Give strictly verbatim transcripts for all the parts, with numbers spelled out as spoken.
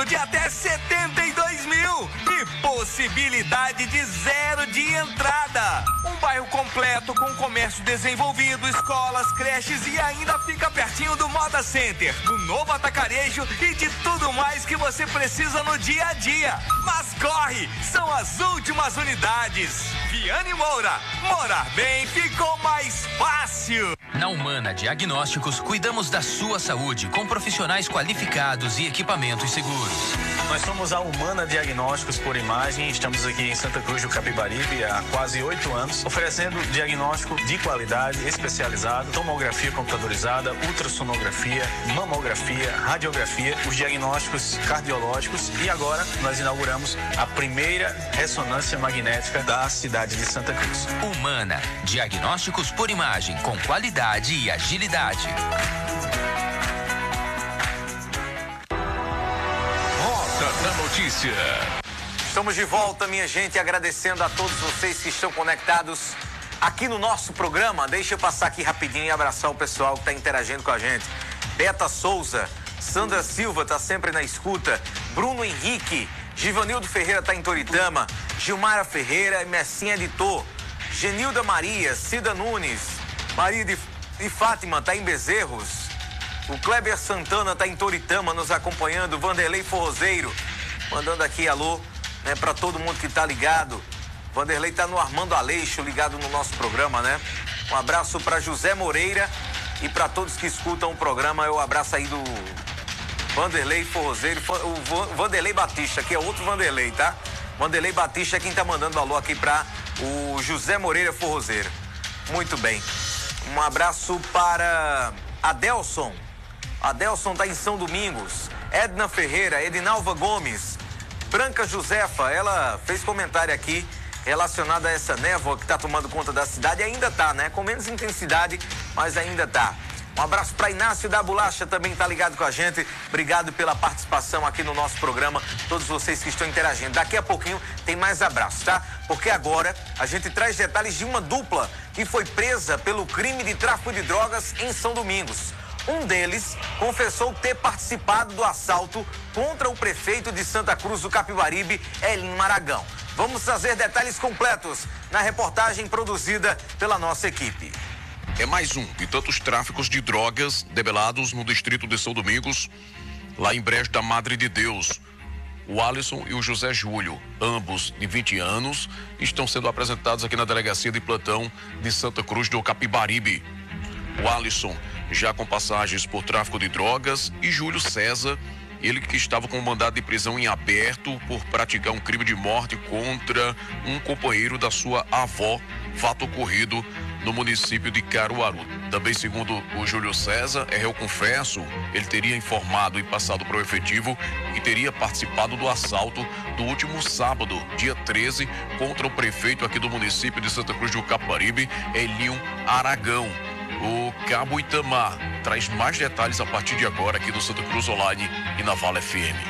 crédito de até setenta e dois mil e possibilidade de zero de entrada. Um bairro completo com comércio desenvolvido, escolas, creches e ainda fica pertinho do Moda Center, do novo atacarejo e de tudo mais que você precisa no dia a dia. Mas corre, são as últimas unidades. Viane Moura, morar bem ficou mais fácil. Na Humana Diagnósticos, cuidamos da sua saúde com profissionais qualificados e equipamentos seguros. Nós somos a Humana Diagnósticos por Imagem, estamos aqui em Santa Cruz do Capibaribe há quase oito anos, oferecendo diagnóstico de qualidade, especializado, tomografia computadorizada, ultrassonografia, mamografia, radiografia, os diagnósticos cardiológicos e agora nós inauguramos a primeira ressonância magnética da cidade de Santa Cruz. Humana Diagnósticos por Imagem, com qualidade e agilidade. Da notícia. Estamos de volta, minha gente, agradecendo a todos vocês que estão conectados aqui no nosso programa. Deixa eu passar aqui rapidinho e abraçar o pessoal que está interagindo com a gente. Beta Souza, Sandra Silva está sempre na escuta, Bruno Henrique, Givanildo Ferreira está em Toritama, Gilmara Ferreira, Messinha Editor, Genilda Maria, Cida Nunes, Maria de, de Fátima está em Bezerros, o Kleber Santana está em Toritama nos acompanhando, Vanderlei Forrozeiro mandando aqui alô, né, para todo mundo que tá ligado. Vanderlei tá no Armando Aleixo, ligado no nosso programa, né? Um abraço para José Moreira e para todos que escutam o programa. Eu abraço aí do Vanderlei Forrozeiro, o Vanderlei Batista, que é outro Vanderlei, tá? Vanderlei Batista é quem tá mandando alô aqui para o José Moreira Forrozeiro. Muito bem. Um abraço para Adelson. Adelson tá em São Domingos. Edna Ferreira, Edinalva Gomes, Branca Josefa, ela fez comentário aqui relacionado a essa névoa que está tomando conta da cidade. Ainda tá, né? Com menos intensidade, mas ainda tá. Um abraço para Inácio da Bolacha, também tá ligado com a gente. Obrigado pela participação aqui no nosso programa, todos vocês que estão interagindo. Daqui a pouquinho tem mais abraços, tá? Porque agora a gente traz detalhes de uma dupla que foi presa pelo crime de tráfico de drogas em São Domingos. Um deles confessou ter participado do assalto contra o prefeito de Santa Cruz do Capibaribe, Elinho Maragão. Vamos trazer detalhes completos na reportagem produzida pela nossa equipe. É mais um de tantos tráficos de drogas debelados no distrito de São Domingos, lá em Brejo da Madre de Deus. O Alisson e o José Júlio, ambos de vinte anos, estão sendo apresentados aqui na delegacia de plantão de Santa Cruz do Capibaribe. O Alisson já com passagens por tráfico de drogas, e Júlio César, ele que estava com mandado de prisão em aberto por praticar um crime de morte contra um companheiro da sua avó, fato ocorrido no município de Caruaru. Também, segundo o Júlio César, é réu confesso, ele teria informado e passado para o efetivo que teria participado do assalto do último sábado, dia treze, contra o prefeito aqui do município de Santa Cruz do Capibaribe, Elinho Aragão. O Cabo Itamar traz mais detalhes a partir de agora aqui no Santa Cruz Online e na Vala F M.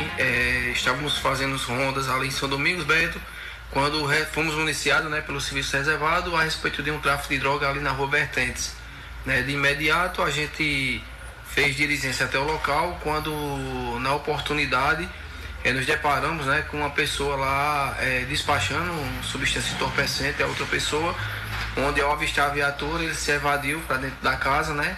É, estávamos fazendo rondas ali em São Domingos, Beto, quando fomos municiados, né, pelo serviço reservado a respeito de um tráfico de droga ali na Rua Vertentes. Né, de imediato a gente fez diligência até o local, quando na oportunidade é, nos deparamos, né, com uma pessoa lá é, despachando uma substância entorpecente a outra pessoa, onde ao avistar a viatura ele se evadiu para dentro da casa, né,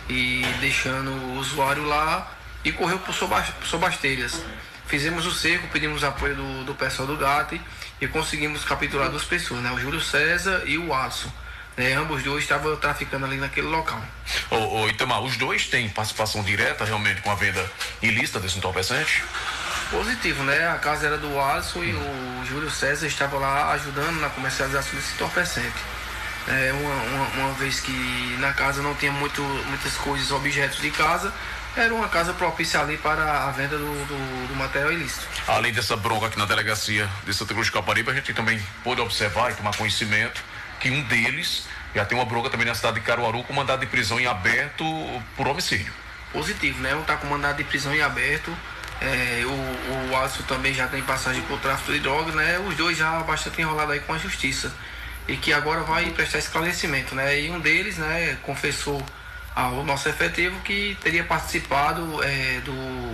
e deixando o usuário lá e correu por Sobasteiras. Fizemos o cerco, pedimos apoio do, do pessoal do G A T e conseguimos capturar duas pessoas, né, o Júlio César e o Alisson. Né, ambos dois estavam traficando ali naquele local. Ô, ô, Itamar, os dois têm participação direta realmente com a venda ilícita desse entorpecente? Positivo, né? A casa era do Alisson e o Júlio César estava lá ajudando na comercialização desse entorpecente. É, uma, uma, uma vez que na casa não tinha muito, muitas coisas, objetos de casa, era uma casa propícia ali para a venda do, do, do material ilícito. Além dessa bronca aqui na delegacia de Santa Cruz de Capibaribe, a gente também pôde observar e tomar conhecimento que um deles já tem uma bronca também na cidade de Caruaru com mandado de prisão em aberto por homicídio. Positivo, né? Um está com mandado de prisão em aberto, é, o, o Alisson também já tem passagem por tráfico de drogas, né? Os dois já bastante enrolados aí com a justiça e que agora vai prestar esclarecimento, né? E um deles, né, confessou ao nosso efetivo que teria participado é, do,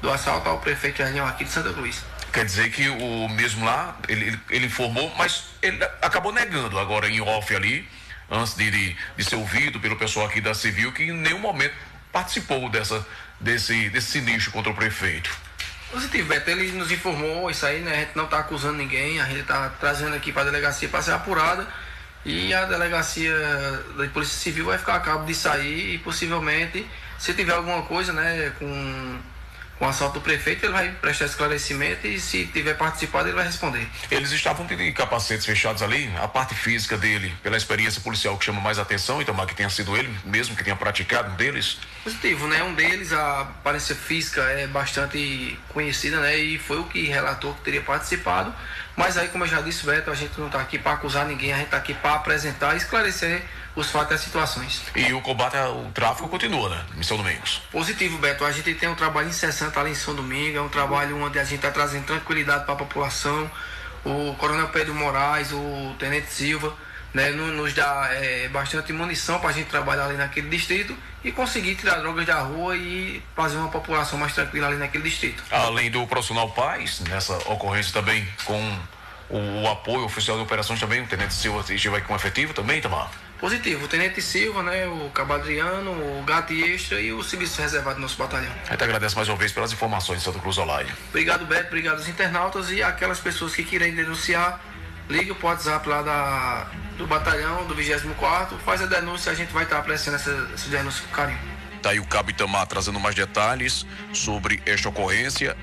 do assalto ao prefeito Jardim aqui de Santa Cruz. Quer dizer que o mesmo lá, ele, ele, ele informou, mas ele acabou negando agora em off ali, antes de, de, de ser ouvido pelo pessoal aqui da Civil, que em nenhum momento participou dessa, desse, desse sinistro contra o prefeito. Positivo, Beto, ele nos informou isso aí, né? A gente não está acusando ninguém, a gente está trazendo aqui para a delegacia para ser apurada e a delegacia da Polícia Civil vai ficar a cabo de sair e possivelmente, se tiver alguma coisa, né, com... com o assalto do prefeito, ele vai prestar esclarecimento e se tiver participado, ele vai responder. Eles estavam de capacetes fechados ali, a parte física dele, pela experiência policial que chama mais atenção, e tomara que tenha sido ele mesmo que tenha praticado um deles? Positivo, né? Um deles, a aparência física é bastante conhecida, né? E foi o que relatou que teria participado, mas aí, como eu já disse, Beto, a gente não está aqui para acusar ninguém, a gente está aqui para apresentar e esclarecer os fatos e as situações. E o combate ao tráfico continua, né? Em São Domingos. Positivo, Beto. A gente tem um trabalho incessante ali em São Domingos, é um trabalho onde a gente está trazendo tranquilidade para a população. O Coronel Pedro Moraes, o Tenente Silva, né, nos dá é, bastante munição para a gente trabalhar ali naquele distrito e conseguir tirar drogas da rua e fazer uma população mais tranquila ali naquele distrito. Além do profissional Paz, nessa ocorrência também com o, o apoio oficial de operações também, o Tenente Silva esteve aqui com efetivo também, Tamar? Positivo, o Tenente Silva, né, o Cabo Adriano, o Gato Extra e o serviço reservado do nosso batalhão. A gente agradece mais uma vez pelas informações de Santa Cruz Online. Obrigado, Beto, obrigado aos internautas e aquelas pessoas que querem denunciar, liga o WhatsApp lá da, do batalhão, do vigésimo quarto, faz a denúncia, a gente vai estar apreciando essa, essa denúncia com carinho. Tá aí o Cabo Itamar trazendo mais detalhes sobre esta ocorrência.